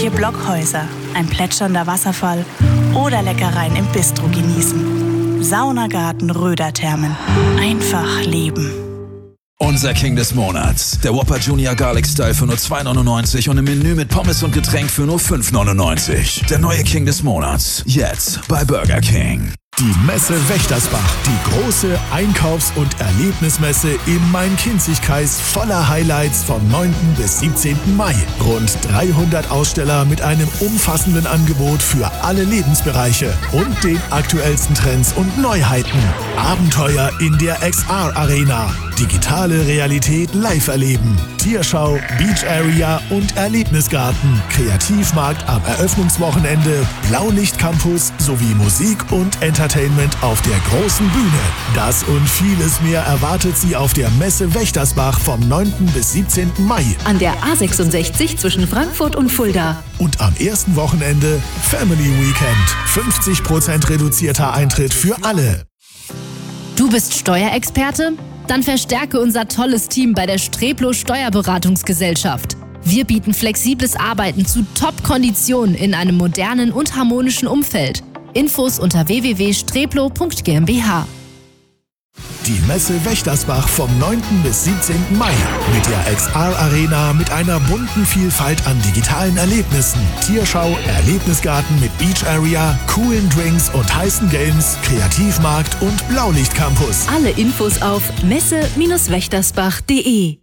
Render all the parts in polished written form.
Gemütliche Blockhäuser, ein plätschernder Wasserfall oder Leckereien im Bistro genießen. Saunagarten Röder-Thermen. Einfach leben. Unser King des Monats. Der Whopper Junior Garlic Style für nur 2,99 und im Menü mit Pommes und Getränk für nur 5,99. Der neue King des Monats. Jetzt bei Burger King. Die Messe Wächtersbach, die große Einkaufs- und Erlebnismesse im Main-Kinzig-Kreis voller Highlights vom 9. bis 17. Mai. Rund 300 Aussteller mit einem umfassenden Angebot für alle Lebensbereiche und den aktuellsten Trends und Neuheiten. Abenteuer in der XR Arena, digitale Realität live erleben, Tierschau, Beach Area und Erlebnisgarten, Kreativmarkt am Eröffnungswochenende, Blaulicht-Campus sowie Musik und Entertainment auf der großen Bühne. Das und vieles mehr erwartet Sie auf der Messe Wächtersbach vom 9. bis 17. Mai. An der A66 zwischen Frankfurt und Fulda. Und am ersten Wochenende Family Weekend. 50% reduzierter Eintritt für alle. Du bist Steuerexperte? Dann verstärke unser tolles Team bei der Streplo Steuerberatungsgesellschaft. Wir bieten flexibles Arbeiten zu Top-Konditionen in einem modernen und harmonischen Umfeld. Infos unter www.streplo.gmbH. Die Messe Wächtersbach vom 9. bis 17. Mai mit der XR Arena mit einer bunten Vielfalt an digitalen Erlebnissen, Tierschau, Erlebnisgarten mit Beach Area, coolen Drinks und heißen Games, Kreativmarkt und Blaulicht-Campus. Alle Infos auf messe-wächtersbach.de.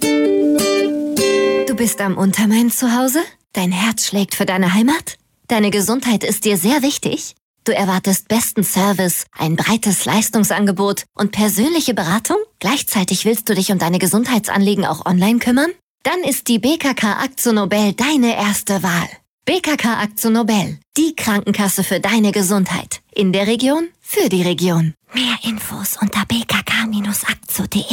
Du bist am Untermain zu Hause? Dein Herz schlägt für deine Heimat? Deine Gesundheit ist dir sehr wichtig? Du erwartest besten Service, ein breites Leistungsangebot und persönliche Beratung? Gleichzeitig willst du dich um deine Gesundheitsanliegen auch online kümmern? Dann ist die BKK AkzoNobel deine erste Wahl. BKK AkzoNobel, die Krankenkasse für deine Gesundheit. In der Region, für die Region. Mehr Infos unter bkk-akzo.de.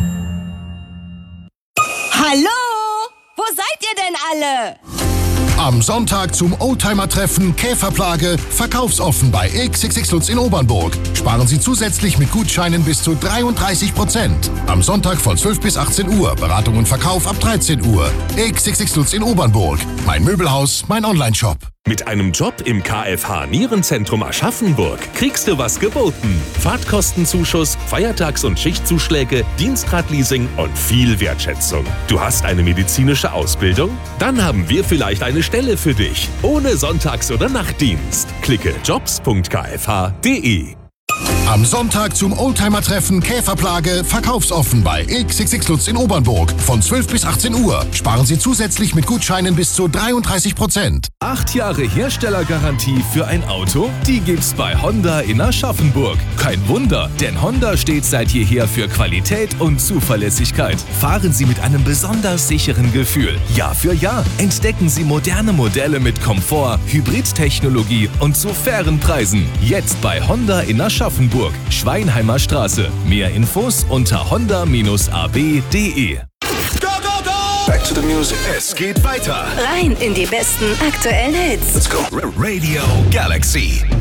Hallo? Wo seid ihr denn alle? Am Sonntag zum Oldtimer-Treffen Käferplage verkaufsoffen bei XXX Lutz in Obernburg. Sparen Sie zusätzlich mit Gutscheinen bis zu 33%. Am Sonntag von 12 bis 18 Uhr. Beratung und Verkauf ab 13 Uhr. XXX Lutz in Obernburg. Mein Möbelhaus, mein Onlineshop. Mit einem Job im KFH Nierenzentrum Aschaffenburg kriegst du was geboten. Fahrtkostenzuschuss, Feiertags- und Schichtzuschläge, Dienstradleasing und viel Wertschätzung. Du hast eine medizinische Ausbildung? Dann haben wir vielleicht eine Stelle für dich. Ohne Sonntags- oder Nachtdienst. Klicke jobs.kfh.de. Am Sonntag zum Oldtimer-Treffen Käferplage verkaufsoffen bei XXX Lutz in Obernburg von 12 bis 18 Uhr. Sparen Sie zusätzlich mit Gutscheinen bis zu 33%. 8 Jahre Herstellergarantie für ein Auto? Die gibt's bei Honda in Aschaffenburg. Kein Wunder, denn Honda steht seit jeher für Qualität und Zuverlässigkeit. Fahren Sie mit einem besonders sicheren Gefühl. Jahr für Jahr entdecken Sie moderne Modelle mit Komfort, Hybridtechnologie und zu fairen Preisen. Jetzt bei Honda in Aschaffenburg, Schweinheimer Straße. Mehr Infos unter honda-ab.de. Back to the music. Es geht weiter. Rein in die besten aktuellen Hits. Let's go. Radio Galaxy.